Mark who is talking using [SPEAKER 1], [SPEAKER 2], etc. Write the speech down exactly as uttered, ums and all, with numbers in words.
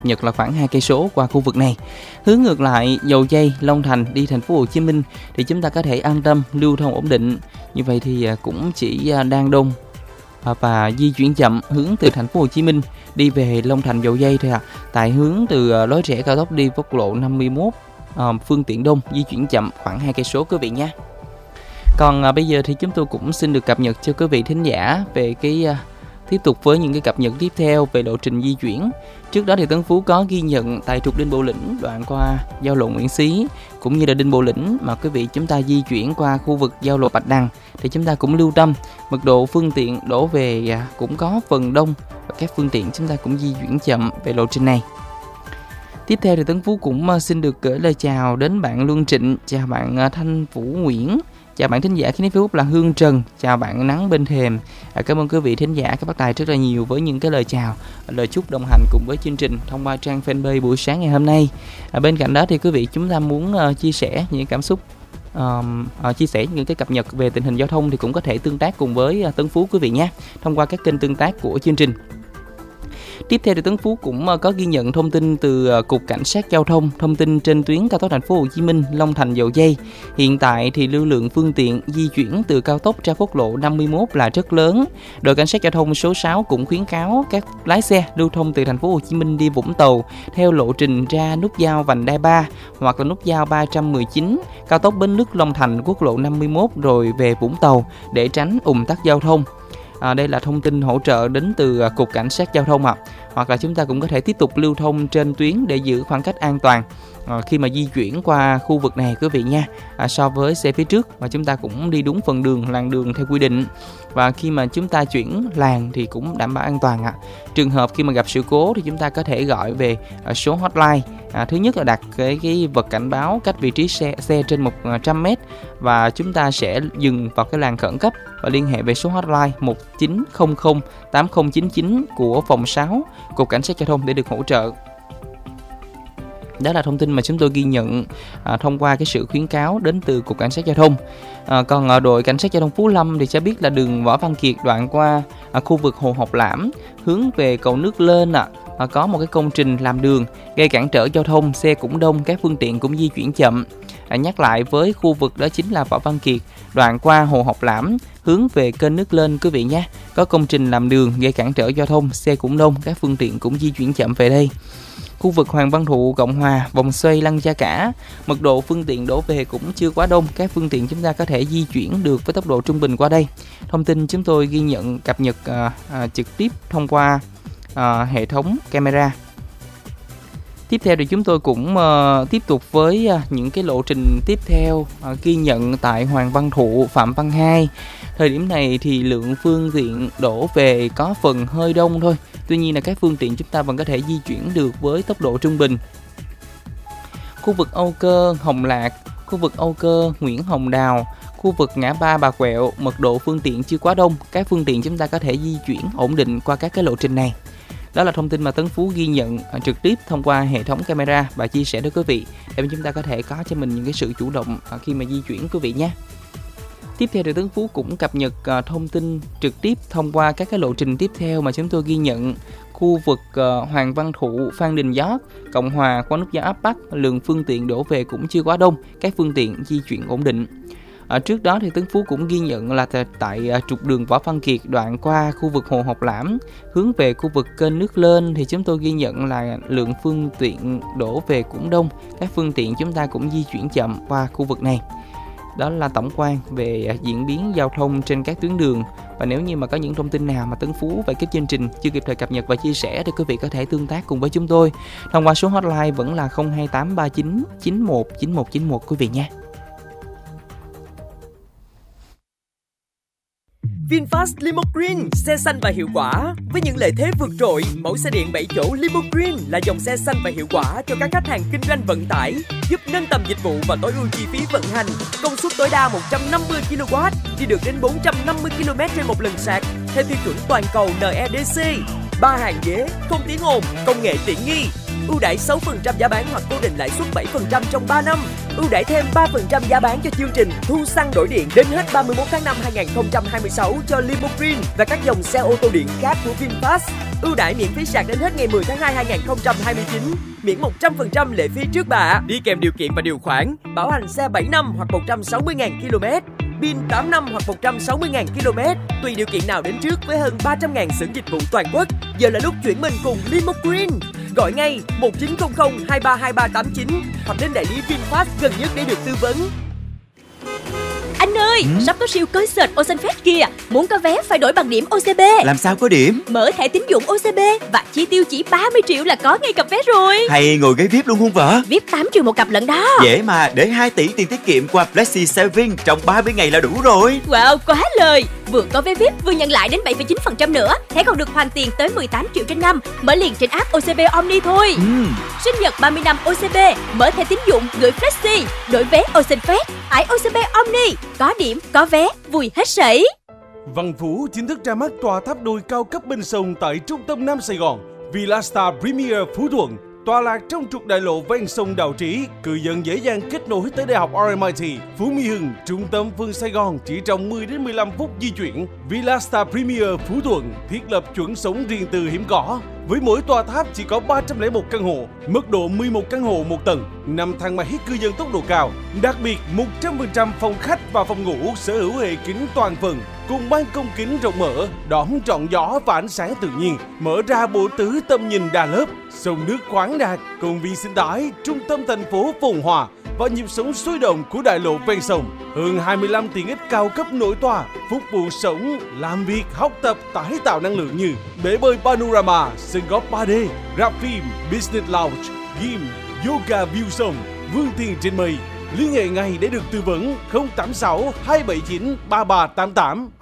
[SPEAKER 1] Nhật là khoảng hai cây số qua khu vực này. Hướng ngược lại, Dầu Giây, Long Thành đi thành phố Hồ Chí Minh thì chúng ta có thể an tâm lưu thông ổn định. Như vậy thì cũng chỉ đang đông và di chuyển chậm hướng từ thành phố Hồ Chí Minh đi về Long Thành, Dầu Giây thôi à. Tại hướng từ lối rẽ cao tốc đi quốc lộ năm mươi mốt, phương tiện đông di chuyển chậm khoảng hai cây số quý vị nhé. Còn à, bây giờ thì chúng tôi cũng xin được cập nhật cho quý vị thính giả về cái à, tiếp tục với những cái cập nhật tiếp theo về lộ trình di chuyển. Trước đó thì Tân Phú có ghi nhận tại trục Đinh Bộ Lĩnh đoạn qua giao lộ Nguyễn Xí cũng như là Đinh Bộ Lĩnh mà quý vị chúng ta di chuyển qua khu vực giao lộ Bạch Đằng thì chúng ta cũng lưu tâm mật độ phương tiện đổ về à, cũng có phần đông và các phương tiện chúng ta cũng di chuyển chậm về lộ trình này. Tiếp theo thì Tấn Phú cũng xin được gửi lời chào đến bạn Luân Trịnh, chào bạn Thanh Vũ Nguyễn, chào bạn thính giả trên Facebook là Hương Trần, chào bạn Nắng Bên Thềm. À, cảm ơn quý vị thính giả các bác tài rất là nhiều với những cái lời chào, lời chúc đồng hành cùng với chương trình thông qua trang fanpage buổi sáng ngày hôm nay. À, bên cạnh đó thì quý vị chúng ta muốn uh, chia sẻ những cảm xúc, uh, uh, chia sẻ những cái cập nhật về tình hình giao thông thì cũng có thể tương tác cùng với uh, Tấn Phú quý vị nhé, thông qua các kênh tương tác của chương trình. Tiếp theo thì Tấn Phú cũng có ghi nhận thông tin từ Cục Cảnh sát Giao thông, thông tin trên tuyến cao tốc thành phố Hồ Chí Minh, Long Thành, Dầu Giây. Hiện tại thì lưu lượng phương tiện di chuyển từ cao tốc ra quốc lộ năm mươi mốt là rất lớn. Đội Cảnh sát Giao thông số sáu cũng khuyến cáo các lái xe lưu thông từ thành phố Hồ Chí Minh đi Vũng Tàu theo lộ trình ra nút giao Vành Đai ba hoặc là nút giao ba trăm mười chín, cao tốc Bến Lức Long Thành, quốc lộ năm mươi mốt rồi về Vũng Tàu để tránh ùn tắc giao thông. À, đây là thông tin hỗ trợ đến từ Cục Cảnh sát Giao thông ạ. À. Hoặc là chúng ta cũng có thể tiếp tục lưu thông trên tuyến để giữ khoảng cách an toàn à, khi mà di chuyển qua khu vực này quý vị nha. À, so với xe phía trước và chúng ta cũng đi đúng phần đường, làn đường theo quy định. Và khi mà chúng ta chuyển làn thì cũng đảm bảo an toàn ạ. À. Trường hợp khi mà gặp sự cố thì chúng ta có thể gọi về à, số hotline. À, thứ nhất là đặt cái, cái vật cảnh báo cách vị trí xe, xe trên một trăm mét và chúng ta sẽ dừng vào cái làn khẩn cấp và liên hệ về số hotline một chín không không tám không chín chín của phòng sáu Cục Cảnh sát Giao thông để được hỗ trợ. Đó là thông tin mà chúng tôi ghi nhận à, thông qua cái sự khuyến cáo đến từ Cục Cảnh sát Giao thông. À, còn ở đội Cảnh sát Giao thông Phú Lâm thì sẽ biết là đường Võ Văn Kiệt đoạn qua à, khu vực Hồ Học Lãm hướng về cầu Nước Lên ạ. À, có một cái công trình làm đường gây cản trở giao thông, xe cũng đông, các phương tiện cũng di chuyển chậm. À, nhắc lại với khu vực đó chính là Võ Văn Kiệt đoạn qua Hồ Học Lãm hướng về kênh Nước Lên quý vị nhé. Có công trình làm đường gây cản trở giao thông, xe cũng đông, các phương tiện cũng di chuyển chậm về đây. Khu vực Hoàng Văn Thụ, Cộng Hòa, vòng xoay Lăng Cha Cả, mật độ phương tiện đổ về cũng chưa quá đông, các phương tiện chúng ta có thể di chuyển được với tốc độ trung bình qua đây. Thông tin chúng tôi ghi nhận cập nhật à, à, trực tiếp thông qua à, hệ thống camera. Tiếp theo thì chúng tôi cũng uh, tiếp tục với uh, những cái lộ trình tiếp theo uh, ghi nhận tại Hoàng Văn Thụ, Phạm Văn Hai. Thời điểm này thì lượng phương tiện đổ về có phần hơi đông thôi. Tuy nhiên là các phương tiện chúng ta vẫn có thể di chuyển được với tốc độ trung bình. Khu vực Âu Cơ, Hồng Lạc, khu vực Âu Cơ, Nguyễn Hồng Đào, khu vực ngã ba Bà Quẹo, mật độ phương tiện chưa quá đông. Các phương tiện chúng ta có thể di chuyển ổn định qua các cái lộ trình này. Đó là thông tin mà Tấn Phú ghi nhận trực tiếp thông qua hệ thống camera và chia sẻ với quý vị để chúng ta có thể có cho mình những cái sự chủ động khi mà di chuyển quý vị nhé. Tiếp theo thì Tấn Phú cũng cập nhật thông tin trực tiếp thông qua các cái lộ trình tiếp theo mà chúng tôi ghi nhận. Khu vực Hoàng Văn Thụ, Phan Đình Giót, Cộng Hòa qua nút giao áp Bắc, lượng phương tiện đổ về cũng chưa quá đông, các phương tiện di chuyển ổn định. À, trước đó thì Tấn Phú cũng ghi nhận là tại, tại uh, trục đường Võ Văn Kiệt đoạn qua khu vực Hồ Học Lãm hướng về khu vực kênh Nước Lên thì chúng tôi ghi nhận là lượng phương tiện đổ về cũng đông, các phương tiện chúng ta cũng di chuyển chậm qua khu vực này. Đó là tổng quan về uh, diễn biến giao thông trên các tuyến đường. Và nếu như mà có những thông tin nào mà Tấn Phú về cái chương trình chưa kịp thời cập nhật và chia sẻ thì quý vị có thể tương tác cùng với chúng tôi thông qua số hotline vẫn là không hai tám ba chín chín một chín một chín một quý vị nhé.
[SPEAKER 2] VinFast Limo Green, xe xanh và hiệu quả. Với những lợi thế vượt trội, mẫu xe điện bảy chỗ Limo Green là dòng xe xanh và hiệu quả cho các khách hàng kinh doanh vận tải, giúp nâng tầm dịch vụ và tối ưu chi phí vận hành. Công suất tối đa một trăm năm mươi ki lô oát, đi được đến bốn trăm năm mươi ki lô mét trên một lần sạc, theo tiêu chuẩn toàn cầu en e đê xê. Ba hàng ghế, không tiếng ồn, công nghệ tiện nghi. ưu đãi sáu phần trăm giá bán hoặc cố định lãi suất bảy phần trăm trong ba năm. Ưu đãi thêm ba phần trăm giá bán cho chương trình thu xăng đổi điện đến hết ba mươi mốt tháng năm hai nghìn không trăm hai mươi sáu cho Limo Green và các dòng xe ô tô điện khác của VinFast. Ưu đãi miễn phí sạc đến hết ngày mười tháng hai hai nghìn không trăm hai mươi chín, miễn một trăm phần trăm lệ phí trước bạ, đi kèm điều kiện và điều khoản, bảo hành xe bảy năm hoặc một trăm sáu mươi nghìn ki lô mét, pin tám năm hoặc một trăm sáu mươi nghìn ki lô mét, tùy điều kiện nào đến trước với hơn ba trăm nghìn xưởng dịch vụ toàn quốc. Giờ là lúc chuyển mình cùng Limo Green. Gọi ngay một chín không không hai ba hai ba tám chín hoặc đến đại lý VinFast gần nhất để được tư vấn.
[SPEAKER 3] Anh ơi, ừ? sắp có siêu concert Ocean Fest kìa. Muốn có vé phải đổi bằng điểm ô xê bê.
[SPEAKER 4] Làm sao có điểm?
[SPEAKER 3] Mở thẻ tín dụng ô xê bê và chi tiêu chỉ ba mươi triệu là có ngay cặp vé rồi.
[SPEAKER 4] Hay ngồi ghế vi ai pi luôn không vợ?
[SPEAKER 3] vi ai pi tám triệu một cặp lận đó.
[SPEAKER 4] Dễ mà, để hai tỷ tiền tiết kiệm qua Flexi Saving trong ba mươi ngày là đủ rồi.
[SPEAKER 3] Wow, quá lời. Vừa có vé vi ai pi vừa nhận lại đến bảy phẩy chín phần trăm nữa. Thẻ còn được hoàn tiền tới mười tám triệu trên năm. Mở liền trên app ô xê bê Omni thôi.
[SPEAKER 4] ừ.
[SPEAKER 3] Sinh nhật ba mươi năm ô xê bê, mở thẻ tín dụng gửi Flexi, đổi vé Ocean Fest, tải ô xê bê Omni. Có điểm, có vé, vui hết sảy.
[SPEAKER 5] Văn Phú chính thức ra mắt tòa tháp đôi cao cấp bên sông tại trung tâm Nam Sài Gòn. Villa Star Premier Phú Thuận, tọa lạc trong trục đại lộ ven sông Đào Trí, cư dân dễ dàng kết nối tới Đại học rờ em i tê, Phú Mỹ Hưng, trung tâm phương Sài Gòn chỉ trong mười đến mười lăm phút di chuyển. Villa Star Premier Phú Thuận thiết lập chuẩn sống riêng tư hiếm có. Với mỗi tòa tháp chỉ có ba trăm lẻ một căn hộ, mức độ mười một căn hộ một tầng, năm thang máy cư dân tốc độ cao. Đặc biệt, một trăm phần trăm phòng khách và phòng ngủ sở hữu hệ kính toàn phần, cùng ban công kính rộng mở, đón trọn gió và ánh sáng tự nhiên, mở ra bộ tứ tầm nhìn đa lớp, sông nước khoáng đạt, công viên sinh thái, trung tâm thành phố phồn hoa và nhịp sống sôi động của đại lộ ven sông. Hơn hai mươi lăm tiện ích cao cấp nội tòa, phục vụ sống, làm việc, học tập, tái tạo năng lượng như bể bơi panorama, sân golf ba D, rạp phim, business lounge, gym, yoga view sông, vươn tiền trên mây. Liên hệ ngay để được tư vấn không tám sáu hai bảy chín ba ba tám tám.